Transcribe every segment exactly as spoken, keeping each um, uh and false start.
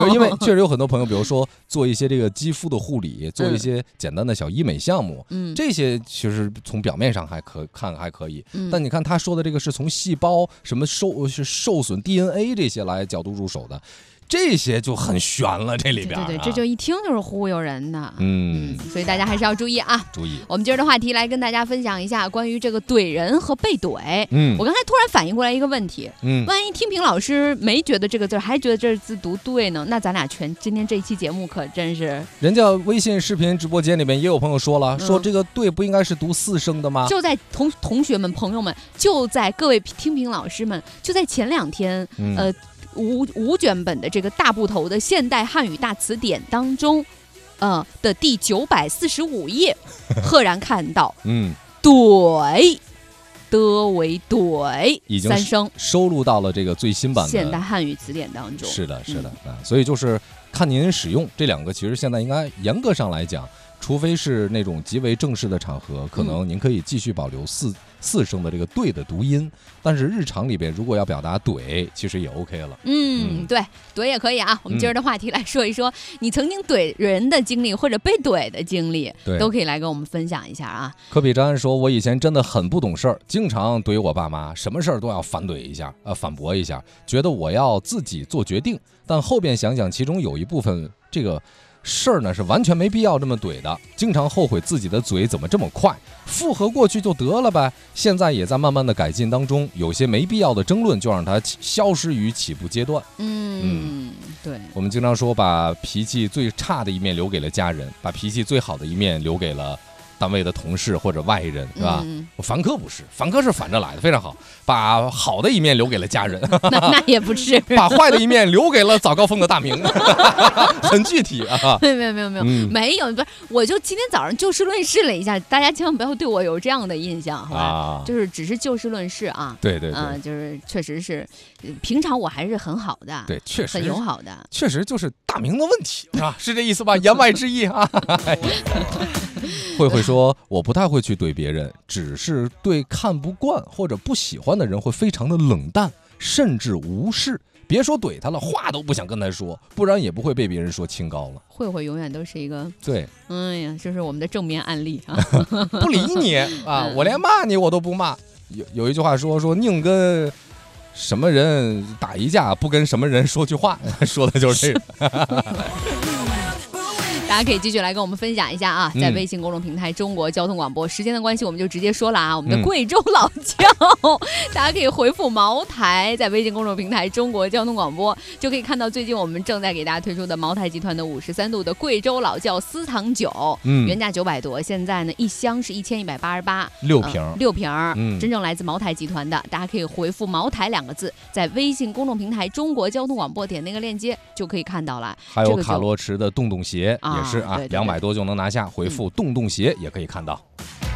因为确实有很多朋友，比如说做一些这个肌肤的护理，做一些简单的小医美项目，嗯，这些其实从表面上还可看还可以，嗯，但你看他说的这个是从细胞什么受是受损 D N A 这些来角度入手的。这些就很悬了，这里边、啊、 对对对，这就一听就是忽悠人的， 嗯， 所以大家还是要注意啊， 注意。 我们今儿的话题来跟大家分享一下关于这个怼人和被怼。嗯，我刚才突然反应过来一个问题，嗯，万一听平老师没觉得这个字，还觉得这字读对呢，那咱俩全今天这一期节目可真是。 人家微信视频直播间里面也有朋友说了，嗯、说这个对不应该是读四声的吗？ 就在同同学们、朋友们，就在各位听评老师们，就在前两天，嗯、呃。无无卷本的这个大部头的现代汉语大词典当中，呃的第九百四十五页，赫然看到，嗯，怼的为怼， 已经三声收录到了这个最新版的现代汉语词典当中。 是的，是的，嗯、啊，所以就是看您使用这两个，其实现在应该严格上来讲，除非是那种极为正式的场合，可能您可以继续保留四。四声的这个对的读音，但是日常里边如果要表达怼，其实也 OK 了。 嗯，嗯对，怼也可以啊。我们今儿的话题来说一说，嗯、你曾经怼人的经历或者被怼的经历，都可以来跟我们分享一下啊。 科比詹说：“我以前真的很不懂事儿，经常怼我爸妈，什么事儿都要反怼一下，呃，反驳一下，觉得我要自己做决定。但后边想想，其中有一部分这个。”事儿呢是完全没必要这么怼的，经常后悔自己的嘴怎么这么快，复合过去就得了呗。现在也在慢慢的改进当中，有些没必要的争论就让它消失于起步阶段。 嗯嗯，对。 我们经常说把脾气最差的一面留给了家人，把脾气最好的一面留给了单位的同事或者外人，是吧？嗯、凡科不是，凡科是反着来的，非常好，把好的一面留给了家人， 那那也不是， 把坏的一面留给了早高峰的大明，很具体啊。 没有没有没有没有、嗯、没有，不是，我就今天早上就事论事了一下，大家千万不要对我有这样的印象，好吧？啊、就是只是就事论事啊。 对对对， 嗯、呃，就是确实是，平常我还是很好的， 对，确实很友好的， 确实就是大明的问题啊，是这意思吧？言外之意啊。慧慧说：“我不太会去怼别人，只是对看不惯或者不喜欢的人会非常的冷淡，甚至无视。别说怼他了，话都不想跟他说，不然也不会被别人说清高了。” 慧慧永远都是一个对， 哎呀，这是我们的正面案例啊！ 不理你啊，我连骂你我都不骂。有有一句话说说宁跟什么人打一架，不跟什么人说句话，说的就是这个。 大家可以继续来跟我们分享一下啊，在微信公众平台中国交通广播。时间的关系，我们就直接说了啊，我们的贵州老窖，嗯、大家可以回复茅台，在微信公众平台中国交通广播，就可以看到最近我们正在给大家推出的茅台集团的五十三度的贵州老窖私藏酒，嗯、原价九百多，现在呢一箱是一千一百八十八， 六瓶， 呃、六瓶，嗯、真正来自茅台集团的，大家可以回复茅台两个字，在微信公众平台中国交通广播点那个链接就可以看到了。 还有卡洛驰的洞洞鞋。啊也是啊，两百多就能拿下，回复洞洞鞋也可以看到。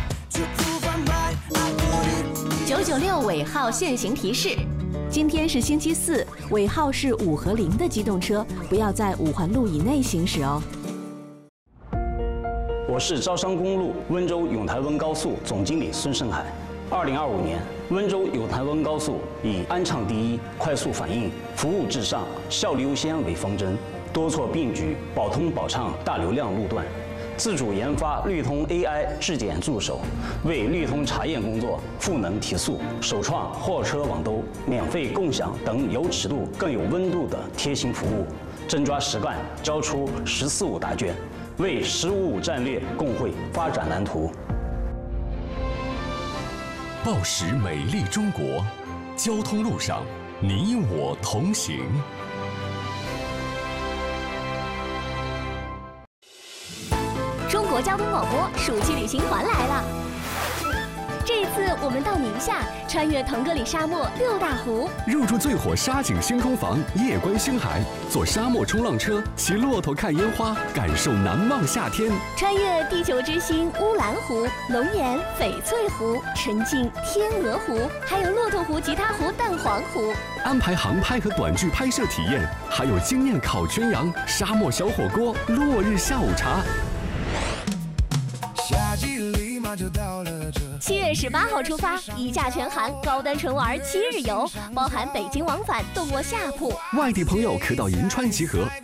九九六尾号限行提示：今天是星期四，尾号是五和零的机动车不要在五环路以内行驶哦。 我是招商公路温州永台温高速总经理孙胜海。二零二五年，温州永台温高速以安畅第一、快速反应、服务至上、效率优先为方针。多措并举，保通保畅大流量路段，自主研发绿通 A I 质检助手，为绿通查验工作赋能提速，首创货车网兜、免费共享等有尺度更有温度的贴心服务，真抓实干，交出“十四五”答卷，为“十五五”战略共绘发展蓝图。 报时美丽中国，交通路上你我同行。 中国交通广播暑期旅行团来了！这一次我们到宁夏，穿越腾格里沙漠六大湖， 入住最火沙景星空房，夜观星海，坐沙漠冲浪车，骑骆驼看烟花，感受难忘夏天。 穿越地球之星乌兰湖、龙岩、翡翠湖、沉浸天鹅湖，还有骆驼湖、吉他湖、蛋黄湖。 安排航拍和短剧拍摄体验，还有惊艳烤全羊、沙漠小火锅、落日下午茶。 七月十八号出发，一价全含，高端纯玩七日游，包含北京往返，动卧下铺。 外地朋友可到银川集合，